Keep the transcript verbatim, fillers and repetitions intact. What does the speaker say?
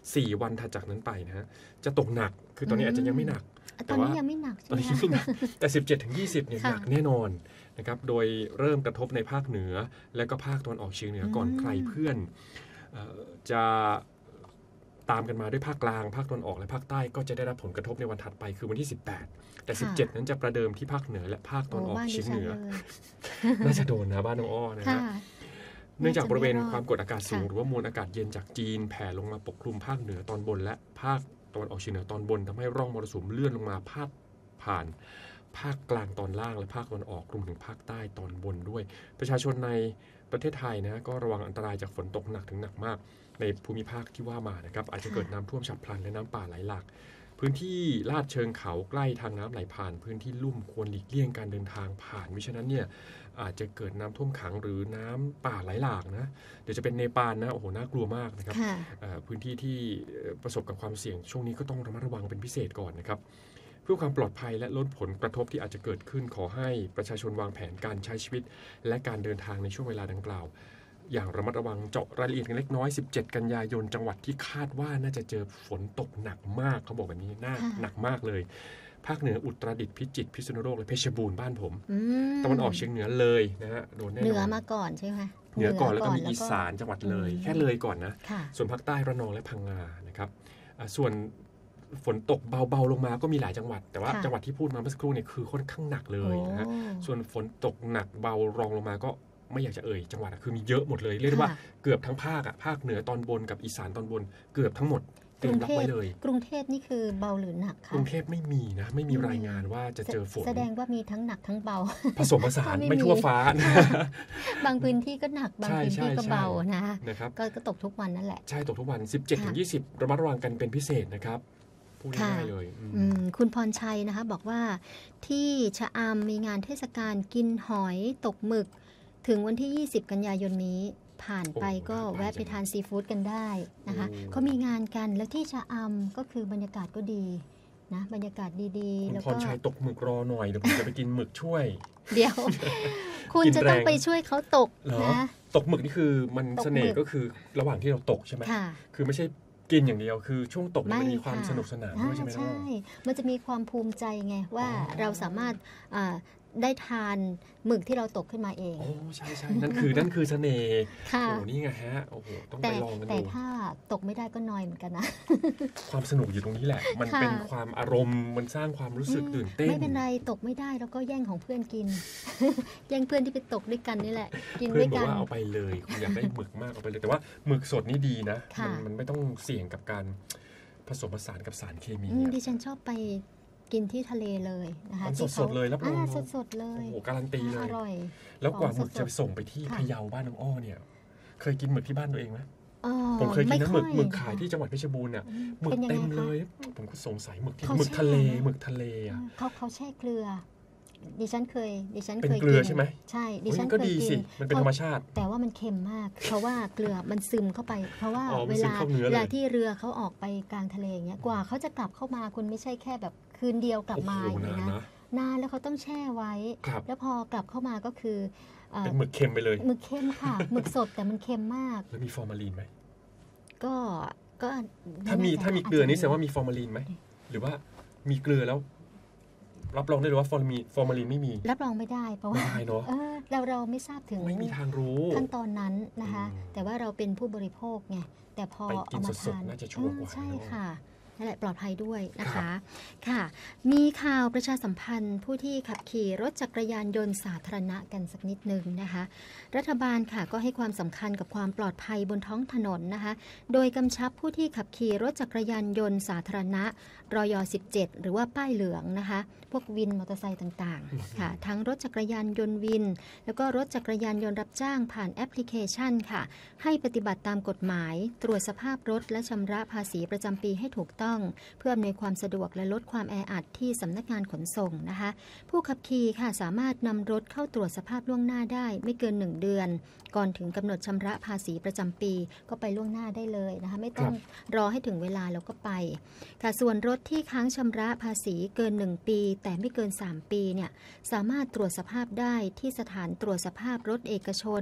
สี่วันถัดจากนั้นไปนะฮะจะตกหนักคือตอนนี้อาจจะยังไม่หนักตอนนี้ยังไม่หนักตอนนี้ยังไม่หนักแต่ สิบเจ็ดถึงยี่สิบ เนี่ยหนักแน่นอนนะครับโดยเริ่มกระทบในภาคเหนือและก็ภาคตะวันออกเฉียงเหนือก่อนใครเพื่อนจะตามกันมาด้วยภาคกลางภาคตะวันออกและภาคใต้ก็จะได้รับผลกระทบในวันถัดไปคือวันที่สิบแปดแต่สิบเจ็ดนั้นจะประเดิมที่ภาคเหนือและภาคตะวันออกเฉียงเหนือน่าจะโดนนะบ้านน้องอ้อนะฮะเนื่องจากบริเวณความกดอากาศสูงหรือว่ามวลอากาศเย็นจากจีนแผ่ลงมาปกคลุมภาคเหนือตอนบนและภาคตะวันออกเฉียงเหนือตอนบนทำให้ร่องมรสุมเลื่อนลงมาพาดผ่านภาคกลางตอนล่างและภาคตะวันออกรวมถึงภาคใต้ตอนบนด้วยประชาชนในประเทศไทยนะก็ระวังอันตรายจากฝนตกหนักถึงหนักมากในภูมิภาคที่ว่ามานะครับอาจจะเกิดน้ำท่วมฉับพลันและน้ำป่าไหลหลากพื้นที่ลาดเชิงเขาใกล้ทางน้ำไหลผ่านพื้นที่ลุ่มควรหลีกเลี่ยงการเดินทางผ่านมิฉะนั้นเนี่ยอาจจะเกิดน้ำท่วมขังหรือน้ำป่าไหลหลากนะเดี๋ยวจะเป็นเนปาลนะโอ้โหน่ากลัวมากนะครับพื้นที่ที่ประสบกับความเสี่ยงช่วงนี้ก็ต้องระมัดระวังเป็นพิเศษก่อนนะครับเพื่อความปลอดภัยและลดผลกระทบที่อาจจะเกิดขึ้นขอให้ประชาชนวางแผนการใช้ชีวิตและการเดินทางในช่วงเวลาดังกล่าวอย่างระมัดระวังเจาะรายละเอียดกันเล็กน้อยสิบเจ็ดกันยายนจังหวัดที่คาดว่าน่าจะเจอฝนตกหนักมากเขาบอกแบบนี้น่าหนักมากเลยภาคเหนืออุตรดิตถ์พิจิตรพิษณุโลกและเพชรบูรณ์บ้านผมตะวันออกเฉียงเหนือเลยนะฮะโดนแน่นอนเหนือมาก่อนใช่ไหมเหนือก่อนแล้วก็มีอีสานจังหวัดเลยแค่เลยก่อนนะส่วนภาคใต้ระนองและพังงานะครับส่วนฝนตกเบาๆลงมาก็มีหลายจังหวัดแต่ว่าจังหวัดที่พูดมาเมื่อสักครู่เนี่ยคือค่อนข้างหนักเลยนะฮะส่วนฝนตกหนักเบารองลงมาก็ไม่อยากจะเอ่ยจังหวัดคือมีเยอะหมดเลยเรียกได้ว่าเกือบทั้งภาคอ่ะภาคเหนือตอนบนกับอีสานตอนบนเกือบทั้งหมดเตรียมรับไว้เลยกรุงเทพนี่คือเบาหรือหนักคะกรุงเทพไม่มีนะไม่มีรายงานว่าจะเจอฝนแสดงว่ามีทั้งหนักทั้งเบาผสมผสานไม่ทั่วฟ้าบางพื้นที่ก็หนักบางพื้นที่ก็เบานะนะครับก็ตกทุกวันนั่นแหละใช่ตกทุกวัน สิบเจ็ดถึงยี่สิบ ระมัดระวังกันเป็นพิเศษนะครับพูดง่ายเลยคุณพรชัยนะคะบอกว่าที่ชะอำมีงานเทศกาลกินหอยตกหมึกถึงวันที่ยี่สิบกันยายนนี้ผ่านไปก็แวะไปทานซีฟู้ดกันได้นะคะเขามีงานกันแล้วที่ชะอำก็คือบรรยากาศก็ดีนะบรรยากาศดีๆแล้วก็คุณพรชัยตกหมึกรอหน่อยเดี๋ยวผมจะไปกินหมึกช่วยเดี๋ยวคุณจะต้องไปช่วยเขาตกนะตกหมึกนี่คือมันเสน่ห์ก็คือระหว่างที่เราตกใช่ไหมคือไม่ใช่กินอย่างเดียวคือช่วงตกมันมีความสนุกสนานด้วยใช่ไหมใช่มันจะมีความภูมิใจไงว่าเราสามารถได้ทานหมึกที่เราตกขึ้นมาเองโอ้ใช่ใช่นั่นคือนั่นคือเสน่ห์โอ้นี่ไงฮะโอ้โหต้องไปลองกันดูแต่ถ้าตกไม่ได้ก็นอยเหมือนกันนะความสนุกอยู่ตรงนี้แหละมันเป็นความอารมณ์มันสร้างความรู้สึกตื่นเต้นไม่เป็นไรตกไม่ได้แล้วก็แย่งของเพื่อนกินแย่งเพื่อนที่ไปตกด้วยกันนี่แหละกินด้วยกันเพื่อนบอกว่าเอาไปเลยคุณอยากได้หมึกมากเอาไปเลยแต่ว่าหมึกสดนี่ดีนะมันไม่ต้องเสี่ยงกับการผสมผสานกับสารเคมีดิฉันชอบไปกินที่ทะเลเลยนะคะสดๆเลยรับรองสดๆเลยโอ้การันตีเลยอร่อยแล้วกว่าหมึกจะส่งไปที่พะเยาบ้านน้องอ้อเนี่ยเคยกินหมึกที่บ้านตัวเองไหมผมเคยกินน้ำหมึกหมึกขายที่จังหวัดเพชรบูรณ์เนี่ยหมึกเต็มเลยผมก็สงสัยหมึกที่หมึกทะเลหมึกทะเลอ่ะเขาเขาแช่เกลือดิฉันเคยดิฉันเคยกินเป็นเกลือใช่ไหมใช่ดิฉันก็ดีสิมันเป็นธรรมชาติแต่ว่ามันเค็มมากเพราะว่าเกลือมันซึมเข้าไปเพราะว่าเวลาเวลาที่เรือเขาออกไปกลางทะเลอย่างเงี้ยกว่าเขาจะกลับเข้ามาคุณไม่ใช่แค่แบบคืนเดียวกลับมาอย่างนี้นะนานแล้วเขาต้องแช่ไว้แล้วพอกลับเข้ามาก็คือเป็นหมึกเค็มไปเลยหมึกเค็มค่ะหมึกสดแต่มันเค็มมากแล้วมีฟอร์มาลีนไหมก็ก็ถ้ามีถ้ามีเกลือนี่แสดงว่ามีฟอร์มาลีนไหมหรือว่ามีเกลือแล้วรับรองได้เลยว่าฟอร์มีฟอร์มาลีนไม่มีรับรองไม่ได้เพราะว่าเราเราไม่ทราบถึงไม่มีทางรู้ขั้นตอนนั้นนะคะแต่ว่าเราเป็นผู้บริโภคไงแต่พอเอามาทานน่าจะชัวร์กว่าใช่ค่ะนั่นแหละปลอดภัยด้วยนะคะค่ะมีข่าวประชาสัมพันธ์ผู้ที่ขับขี่รถจักรยานยนต์สาธารณะกันสักนิดนึงนะคะรัฐบาลค่ะก็ให้ความสำคัญกับความปลอดภัยบนท้องถนนนะคะโดยกำชับผู้ที่ขับขี่รถจักรยานยนต์สาธารณะรยสิบเจ็ดหรือว่าป้ายเหลืองนะคะพวกวินมอเตอร์ไซค์ต่างๆค่ะทั้งรถจักรยานยนต์วินแล้วก็รถจักรยานยนต์รับจ้างผ่านแอปพลิเคชันค่ะให้ปฏิบัติตามกฎหมายตรวจสภาพรถและชำระภาษีประจำปีให้ถูกต้องเพื่ออำนวยความสะดวกและลดความแออัดที่สำนักงานขนส่งนะคะผู้ขับขี่ค่ะสามารถนำรถเข้าตรวจสภาพล่วงหน้าได้ไม่เกินหนึ่งเดือนก่อนถึงกำหนดชำระภาษีประจำปีก็ไปล่วงหน้าได้เลยนะคะไม่ต้องรอให้ถึงเวลาแล้วก็ไปค่ะส่วนรถที่ค้างชำระภาษีเกินหนึ่งปีแต่ไม่เกินสามปีเนี่ยสามารถตรวจสภาพได้ที่สถานตรวจสภาพรถเอกชน